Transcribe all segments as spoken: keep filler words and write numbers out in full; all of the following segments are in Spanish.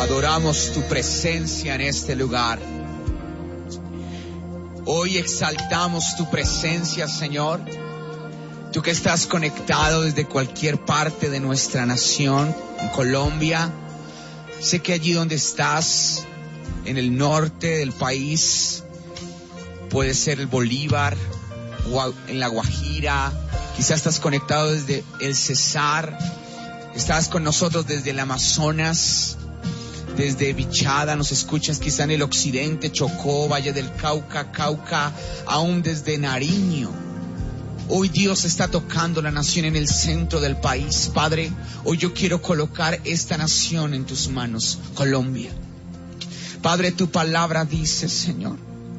Adoramos tu presencia en este lugar. Hoy exaltamos tu presencia, Señor. Tú que estás conectado desde cualquier parte de nuestra nación, en Colombia. Sé que allí donde estás, en el norte del país, puede ser el Bolívar, o en la Guajira. Quizás estás conectado desde el Cesar. Estás con nosotros desde el Amazonas, desde Vichada, nos escuchas quizá en el occidente, Chocó, Valle del Cauca, Cauca, aún desde Nariño. Hoy Dios está tocando la nación en el centro del país. Padre, hoy yo quiero colocar esta nación en tus manos, Colombia. Padre, tu palabra dice, Señor,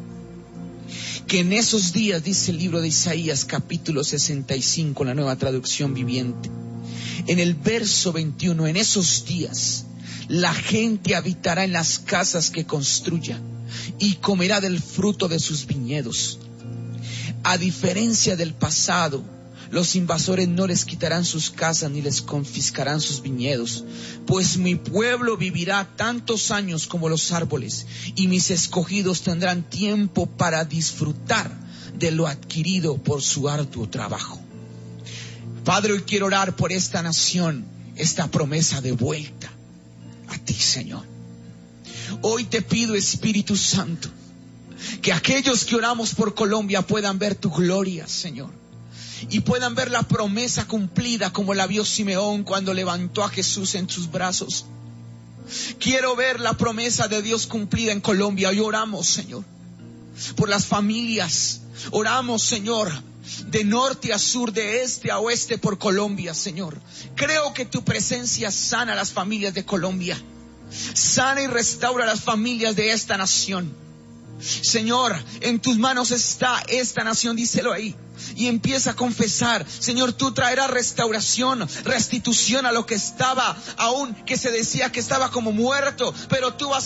que en esos días, dice el libro de Isaías, capítulo sesenta y cinco, la Nueva Traducción Viviente, en el verso veintiuno, en esos días, la gente habitará en las casas que construya y comerá del fruto de sus viñedos. A diferencia del pasado, los invasores no les quitarán sus casas ni les confiscarán sus viñedos, pues mi pueblo vivirá tantos años como los árboles, y mis escogidos tendrán tiempo para disfrutar de lo adquirido por su arduo trabajo. Padre, hoy quiero orar por esta nación, esta promesa de vuelta a ti, Señor. Hoy te pido, Espíritu Santo, que aquellos que oramos por Colombia puedan ver tu gloria, Señor, y puedan ver la promesa cumplida como la vio Simeón cuando levantó a Jesús en sus brazos. Quiero ver la promesa de Dios cumplida en Colombia. Hoy oramos, Señor, por las familias. Oramos, Señor, de norte a sur, de este a oeste por Colombia, Señor. Creo que tu presencia sana a las familias de Colombia. Sana y restaura a las familias de esta nación. Señor, en tus manos está esta nación, díselo ahí. Y empieza a confesar, Señor, tú traerás restauración, restitución a lo que estaba aún, que se decía que estaba como muerto, pero tú vas